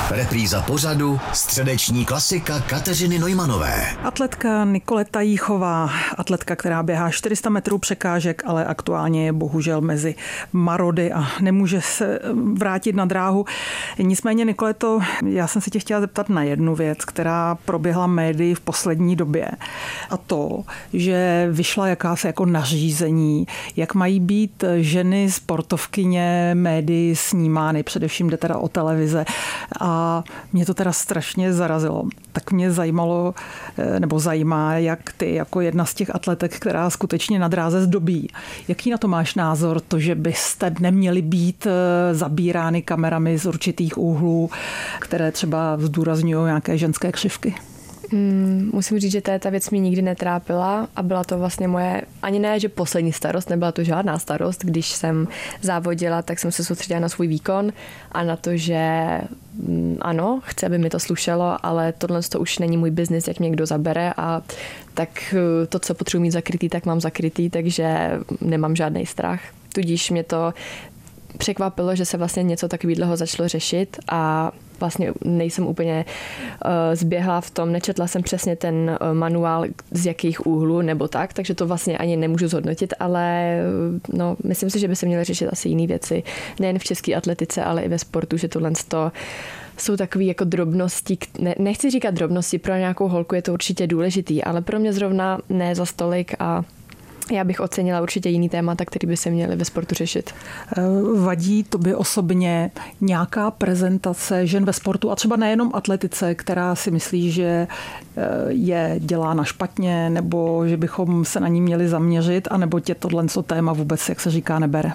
Repríza pořadu středeční klasika Kateřiny Neumanové. Atletka Nikoleta Jíchová, atletka, která běhá 400 metrů překážek, ale aktuálně je bohužel mezi marody a nemůže se vrátit na dráhu. Nicméně, Nikoleto, já jsem se tě chtěla zeptat na jednu věc, která proběhla médii v poslední době. A to, že vyšla jakási jako nařízení, jak mají být ženy sportovkyně médii snímány, především jde teda o televize. A mě to teda strašně zarazilo. Tak mě zajímalo, nebo zajímá, jak ty jako jedna z těch atletek, která skutečně na dráze zdobí. Jaký na to máš názor, to, že byste neměli být zabírány kamerami z určitých úhlů, které třeba zdůrazňují nějaké ženské křivky? Musím říct, že ta věc mě nikdy netrápila a byla to vlastně moje, ani ne, že poslední starost, nebyla to žádná starost. Když jsem závodila, tak jsem se soustředila na svůj výkon a na to, že ano, chci, aby mi to slušelo, ale tohle to už není můj biznis, jak mě někdo zabere a tak to, co potřebuji mít zakrytý, tak mám zakrytý, takže nemám žádný strach. Tudíž mě to překvapilo, že se vlastně něco takového začalo řešit a vlastně nejsem úplně zběhla v tom, nečetla jsem přesně ten manuál z jakých úhlů nebo tak, takže to vlastně ani nemůžu zhodnotit, ale no, myslím si, že by se měly řešit asi jiné věci, nejen v české atletice, ale i ve sportu, že tohle jsou takové jako drobnosti, nechci říkat drobnosti, pro nějakou holku je to určitě důležitý, ale pro mě zrovna ne za stolik a já bych ocenila určitě jiný témata, které by se měly ve sportu řešit. Vadí tobě osobně nějaká prezentace žen ve sportu a třeba nejenom atletice, která si myslí, že je dělána špatně nebo že bychom se na ní měli zaměřit, anebo tě tohle téma vůbec, jak se říká, nebere?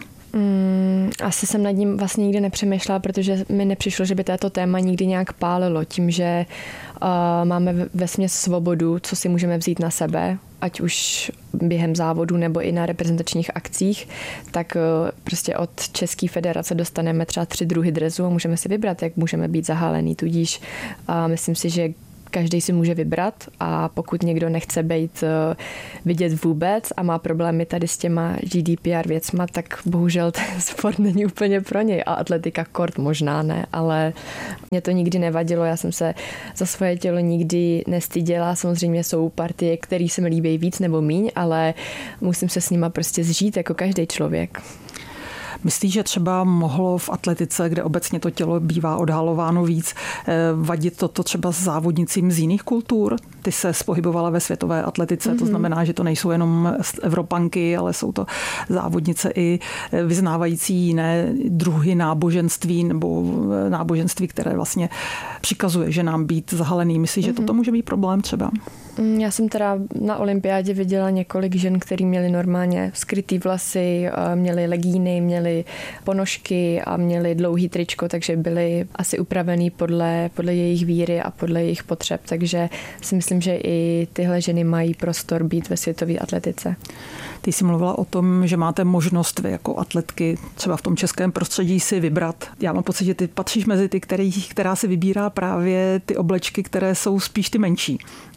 Asi jsem nad ním vlastně nikdy nepřemýšlela, protože mi nepřišlo, že by této téma nikdy nějak pálilo. Tím, že máme vesměs svobodu, co si můžeme vzít na sebe, ať už během závodu nebo i na reprezentačních akcích, tak prostě od České federace dostaneme třeba 3 druhy dresu a můžeme si vybrat, jak můžeme být zahálený. Tudíž myslím si, že každý si může vybrat a pokud někdo nechce být vidět vůbec a má problémy tady s těma GDPR věcma, tak bohužel ten sport není úplně pro něj a atletika kort možná ne, ale mě to nikdy nevadilo, já jsem se za svoje tělo nikdy nestyděla, samozřejmě jsou partie, které se mi líbí víc nebo míň, ale musím se s nima prostě zžít jako každý člověk. Myslíš, že třeba mohlo v atletice, kde obecně to tělo bývá odhalováno víc, vadit toto třeba závodnicím z jiných kultur? Ty se pohybovala ve světové atletice, to znamená, že to nejsou jenom Evropanky, ale jsou to závodnice i vyznávající jiné druhy náboženství nebo náboženství, které vlastně přikazuje ženám být zahalený. Myslíš, že toto může být problém třeba? Já jsem teda na olympiádě viděla několik žen, který měli normálně skrytý vlasy, měli legíny, měli ponožky a měli dlouhý tričko, takže byli asi upravený podle jejich víry a podle jejich potřeb. Takže si myslím, že i tyhle ženy mají prostor být ve světové atletice. Ty jsi mluvila o tom, že máte možnost vy jako atletky třeba v tom českém prostředí si vybrat. Já mám pocit, že ty patříš mezi ty, která si vybírá právě ty oblečky, které jsou spíš ty menší.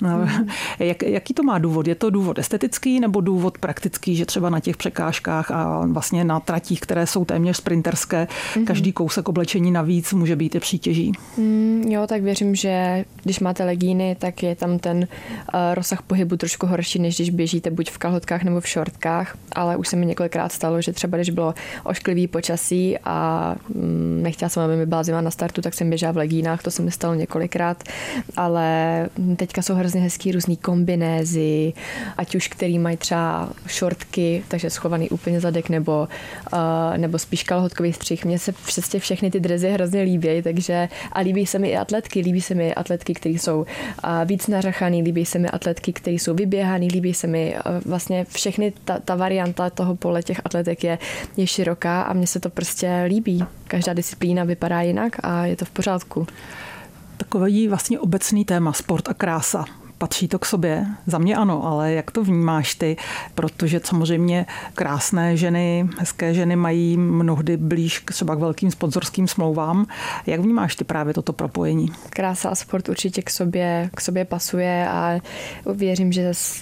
Jaký to má důvod? Je to důvod estetický nebo důvod praktický, že třeba na těch překážkách a vlastně na tratích, které jsou téměř sprinterské, každý kousek oblečení navíc může být i přítěží? Jo, tak věřím, že když máte legíny, tak je tam ten rozsah pohybu trošku horší, než když běžíte buď v kalhotkách nebo v šortkách, ale už se mi několikrát stalo, že třeba když bylo ošklivý počasí a nechtěla jsem, aby mi byla zima na startu, tak jsem běžela v legínách, to se mi stalo několikrát, ale teďka jsou hrozně hezký různý kombinézy, ať už který mají třeba šortky, takže schovaný úplně zadek, nebo spíš kalhotkový střih. Mně se přesně všechny ty dresy hrozně líbí, takže a líbí se mi i atletky, které jsou víc nařachaný, líbí se mi atletky, které jsou vyběhaný, líbí se mi vlastně všechny ta varianta toho pole těch atletek je široká a mně se to prostě líbí. Každá disciplína vypadá jinak a je to v pořádku. Takový vlastně obecný téma, sport a krása. Patří to k sobě? Za mě ano, ale jak to vnímáš ty? Protože samozřejmě krásné ženy, hezké ženy mají mnohdy blíž třeba k velkým sponzorským smlouvám. Jak vnímáš ty právě toto propojení? Krása a sport určitě k sobě pasuje a věřím, že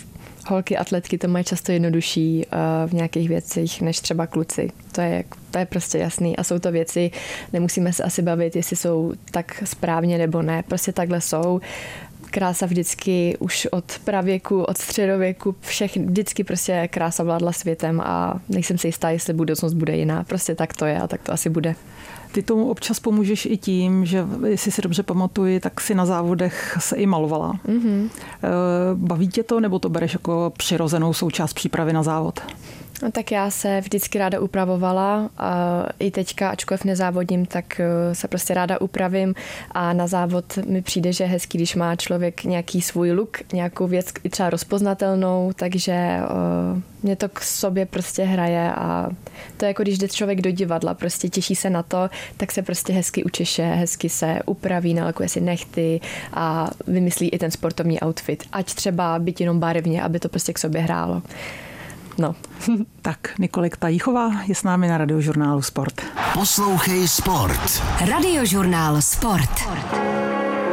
Holky atletky to mají často jednodušší v nějakých věcech než třeba kluci. To je prostě jasný a jsou to věci, nemusíme se asi bavit, jestli jsou tak správně nebo ne, prostě takhle jsou. Krása vždycky už od pravěku, od středověku, vždycky prostě krása vládla světem a nejsem si jistá, jestli budoucnost bude jiná. Prostě tak to je a tak to asi bude. Ty tomu občas pomůžeš i tím, že jestli si dobře pamatuji, tak si na závodech se i malovala. Mm-hmm. Baví tě to, nebo to bereš jako přirozenou součást přípravy na závod? No, tak já se vždycky ráda upravovala a i teďka, ačkoliv nezávodím, tak se prostě ráda upravím a na závod mi přijde, že je hezký, když má člověk nějaký svůj look, nějakou věc i třeba rozpoznatelnou, takže mě to k sobě prostě hraje a to je jako když jde člověk do divadla, prostě těší se na to, tak se prostě hezky učeše, hezky se upraví, nalakuje si nechty a vymyslí i ten sportovní outfit, ať třeba byť jenom barevně, aby to prostě k sobě hrálo. No. Tak, Nikoleta Jíchová je s námi na Radiožurnálu Sport. Poslouchej Sport. Radiožurnál Sport.